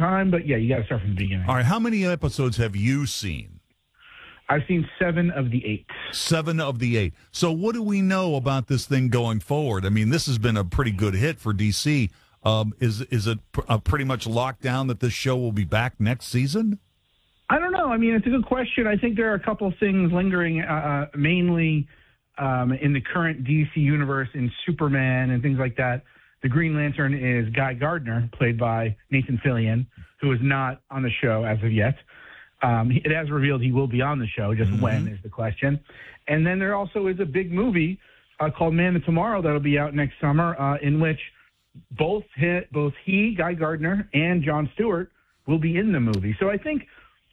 time, but yeah, you got to start from the beginning. All right, how many episodes have you seen? I've seen 7 of the 8. 7 of the 8. So what do we know about this thing going forward? I mean, this has been a pretty good hit for DC. Is it pretty much locked down that this show will be back next season? I don't know. I mean, it's a good question. I think there are a couple of things lingering, mainly in the current DC universe, in Superman and things like that. The Green Lantern is Guy Gardner, played by Nathan Fillion, who is not on the show as of yet. It has revealed he will be on the show, just when is the question. And then there also is a big movie called Man of Tomorrow that'll be out next summer, in which both he, Guy Gardner, and Jon Stewart will be in the movie. So I think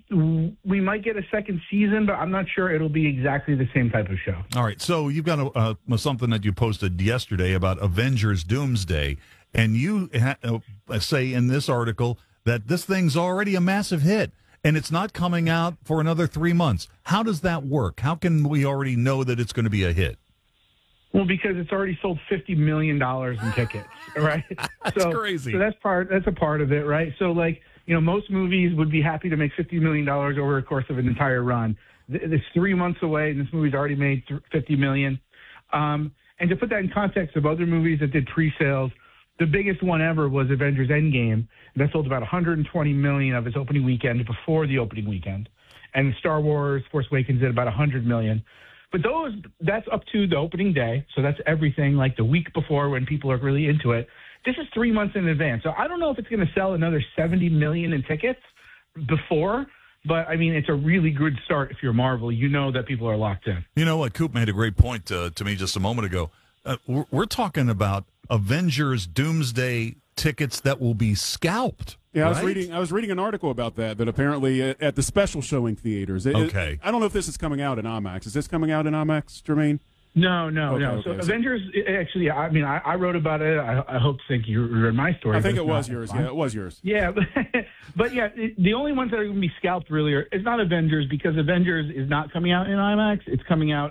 we might get a second season, but I'm not sure it'll be exactly the same type of show. All right, so you've got something that you posted yesterday about Avengers Doomsday, and you say in this article that this thing's already a massive hit, and it's not coming out for another 3 months. How does that work? How can we already know that it's going to be a hit? Well, because it's already sold $50 million in tickets, right? That's crazy. So that's a part of it, right? So, like, you know, most movies would be happy to make $50 million over the course of an entire run. It's 3 months away, and this movie's already made $50 million. And to put that in context of other movies that did pre-sales, the biggest one ever was Avengers Endgame. That sold about $120 million of its opening weekend before the opening weekend. And Star Wars Force Awakens did about $100 million. But that's up to the opening day, so that's everything like the week before when people are really into it. This is 3 months in advance, so I don't know if it's going to sell another 70 million in tickets before, but, I mean, it's a really good start if you're Marvel. You know that people are locked in. You know what? Coop made a great point to me just a moment ago. We're talking about Avengers Doomsday tickets that will be scalped. Yeah, right? I was reading an article about that apparently at the special showing theaters. I don't know if this is coming out in IMAX. Is this coming out in IMAX, Jermaine? No. So Avengers, actually, I mean, I wrote about it. I hope to think you read my story. I think it was yours. Yeah, it was yours. Yeah, but yeah, the only ones that are going to be scalped really it's not Avengers, because Avengers is not coming out in IMAX. It's coming out.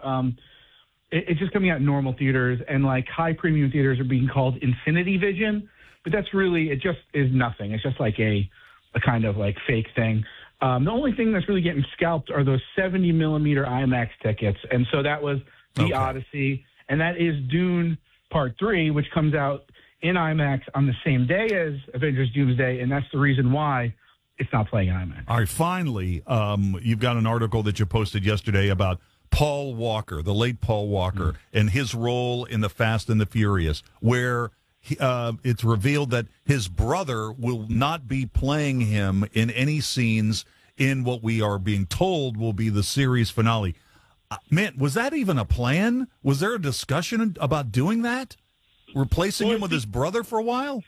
It's just coming out in normal theaters, and like high premium theaters are being called Infinity Vision. But that's really, it just is nothing. It's just like a kind of like fake thing. The only thing that's really getting scalped are those 70 millimeter IMAX tickets. And so that was The Odyssey. And that is Dune Part 3, which comes out in IMAX on the same day as Avengers Doomsday. And that's the reason why it's not playing IMAX. All right, finally, you've got an article that you posted yesterday about Paul Walker, the late Paul Walker, and his role in The Fast and the Furious, where it's revealed that his brother will not be playing him in any scenes in what we are being told will be the series finale. Man, was that even a plan? Was there a discussion about doing that? Replacing him with his brother for a while?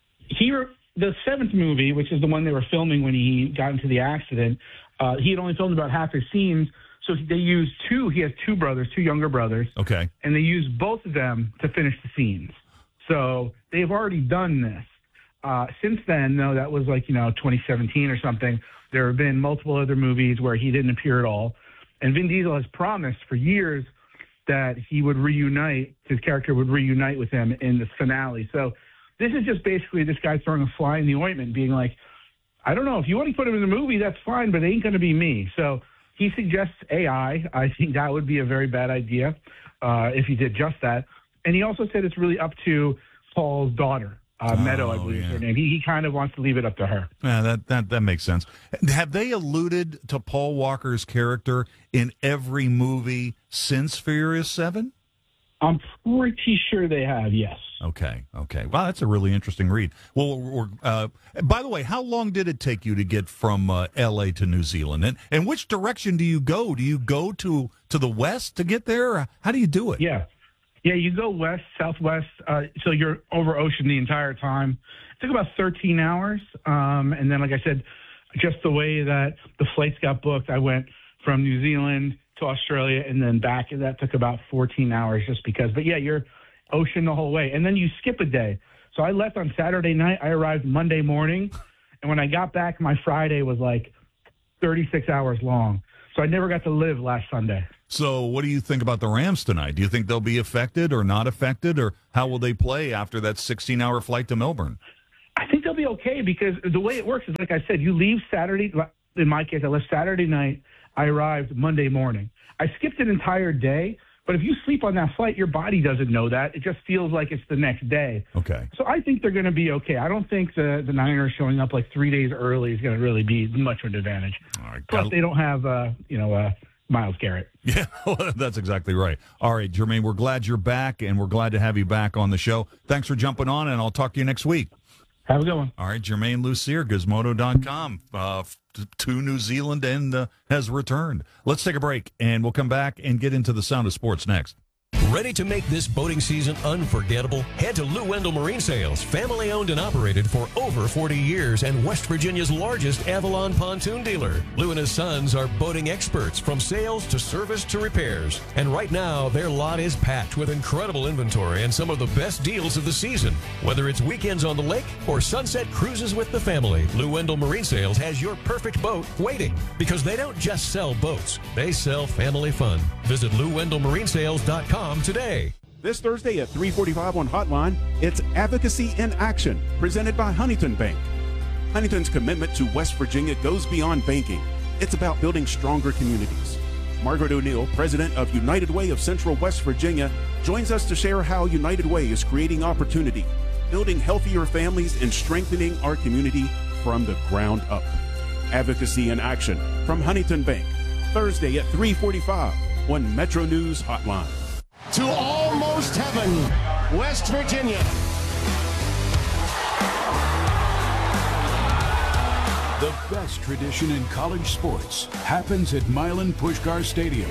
The 7th movie, which is the one they were filming when he got into the accident, he had only filmed about half his scenes. So they used he has 2 brothers, 2 younger brothers. Okay. And they used both of them to finish the scenes. So they've already done this. Since then, though, that was like, 2017 or something, there have been multiple other movies where he didn't appear at all. And Vin Diesel has promised for years that he would his character would reunite with him in the finale. So this is just basically this guy throwing a fly in the ointment, being like, I don't know, if you want to put him in the movie, that's fine, but it ain't going to be me. So he suggests AI. I think that would be a very bad idea if he did just that. And he also said it's really up to Paul's daughter, Meadow, I believe is her name. He kind of wants to leave it up to her. Yeah, that makes sense. Have they alluded to Paul Walker's character in every movie since Furious 7? I'm pretty sure they have, yes. Okay. Wow, that's a really interesting read. Well, by the way, how long did it take you to get from L.A. to New Zealand? And which direction do you go? Do you go to the west to get there? How do you do it? Yeah, you go west, southwest, so you're over ocean the entire time. It took about 13 hours, and then, like I said, just the way that the flights got booked, I went from New Zealand to Australia and then back, and that took about 14 hours just because. But, yeah, you're ocean the whole way, and then you skip a day. So I left on Saturday night. I arrived Monday morning, and when I got back, my Friday was like 36 hours long. So I never got to live last Sunday. So what do you think about the Rams tonight? Do you think they'll be affected or not affected, or how will they play after that 16-hour flight to Melbourne? I think they'll be okay because the way it works is, like I said, you leave Saturday. In my case, I left Saturday night. I arrived Monday morning. I skipped an entire day, but if you sleep on that flight, your body doesn't know that. It just feels like it's the next day. Okay. So I think they're going to be okay. I don't think the Niners showing up like 3 days early is going to really be much of an advantage. All right. Plus, they don't have, Myles Garrett. Yeah, that's exactly right. All right, Jermaine, we're glad you're back, and we're glad to have you back on the show. Thanks for jumping on, and I'll talk to you next week. Have a good one. All right, Jermaine Lucier, Gizmodo.com, to New Zealand and has returned. Let's take a break, and we'll come back and get into the Sound of Sports next. Ready to make this boating season unforgettable? Head to Lou Wendell Marine Sales, family owned and operated for over 40 years and West Virginia's largest Avalon pontoon dealer. Lou and his sons are boating experts from sales to service to repairs. And right now, their lot is packed with incredible inventory and some of the best deals of the season. Whether it's weekends on the lake or sunset cruises with the family, Lou Wendell Marine Sales has your perfect boat waiting, because they don't just sell boats, they sell family fun. Visit LouWendellMarineSales.com today. This Thursday at 3:45 on Hotline, it's Advocacy in Action, presented by Huntington Bank. Huntington's commitment to West Virginia goes beyond banking. It's about building stronger communities. Margaret O'Neill, president of United Way of Central West Virginia, joins us to share how United Way is creating opportunity, building healthier families, and strengthening our community from the ground up. Advocacy in Action from Huntington Bank, Thursday at 3:45 on Metro News Hotline. To almost heaven, West Virginia. The best tradition in college sports happens at Milan Puskar Stadium.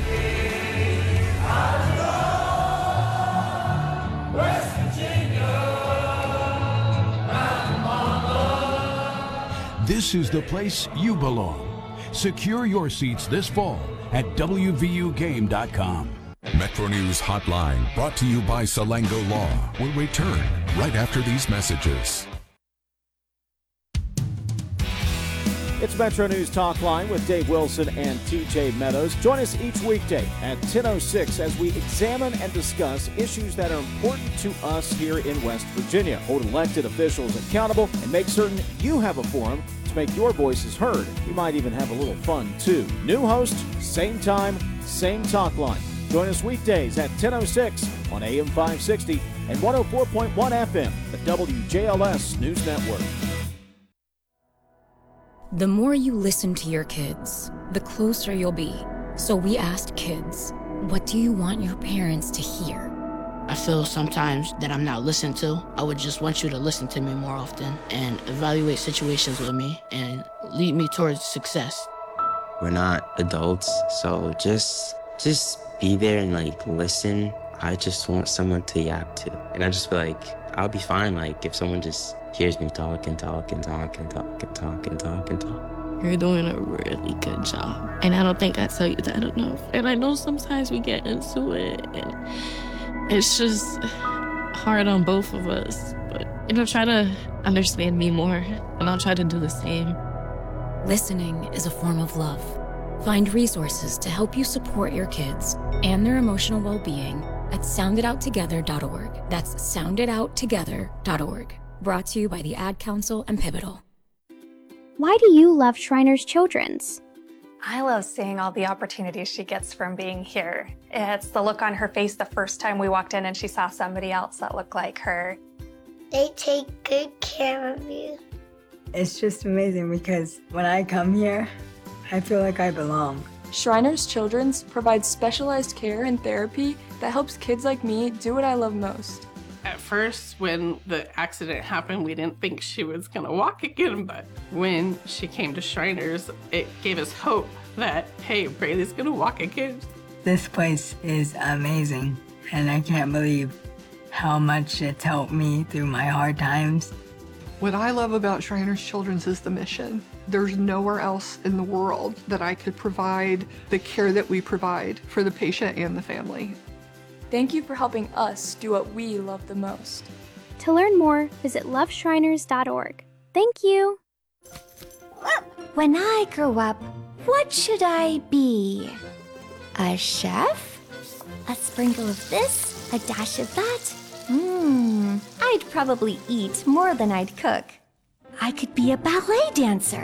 West Virginia, This is the place you belong. Secure your seats this fall at WVUGame.com. Metro News Hotline, brought to you by Salango Law, will return right after these messages. It's Metro News Talk Line with Dave Wilson and TJ Meadows. Join us each weekday at 10:06 as we examine and discuss issues that are important to us here in West Virginia. Hold elected officials accountable and make certain you have a forum to make your voices heard. We might even have a little fun, too. New host, same time, same talk line. Join us weekdays at 10:06 on AM 560 and 104.1 FM, the WJLS News Network. The more you listen to your kids, the closer you'll be. So we asked kids, what do you want your parents to hear? I feel sometimes that I'm not listened to. I would just want you to listen to me more often and evaluate situations with me and lead me towards success. We're not adults, so just be there and listen. I just want someone to yap to. And I just feel like I'll be fine if someone just hears me talk and talk and talk and talk and talk and talk and talk. You're doing a really good job. And I don't think I tell you that enough. And I know sometimes we get into it and it's just hard on both of us. But, try to understand me more and I'll try to do the same. Listening is a form of love. Find resources to help you support your kids and their emotional well-being at sounditouttogether.org. That's sounditouttogether.org. Brought to you by the Ad Council and Pivotal. Why do you love Shriners Children's? I love seeing all the opportunities she gets from being here. It's the look on her face the first time we walked in and she saw somebody else that looked like her. They take good care of you. It's just amazing because when I come here, I feel like I belong. Shriners Children's provides specialized care and therapy that helps kids like me do what I love most. At first, when the accident happened, we didn't think she was gonna walk again, but when she came to Shriners, it gave us hope that, hey, Braylee's gonna walk again. This place is amazing, and I can't believe how much it's helped me through my hard times. What I love about Shriners Children's is the mission. There's nowhere else in the world that I could provide the care that we provide for the patient and the family. Thank you for helping us do what we love the most. To learn more, visit loveshriners.org. Thank you. When I grow up, what should I be? A chef? A sprinkle of this, a dash of that? I'd probably eat more than I'd cook. I could be a ballet dancer.